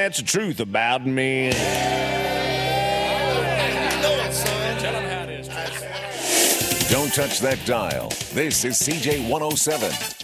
that's the truth about me. Don't touch that dial. This is CJ 107.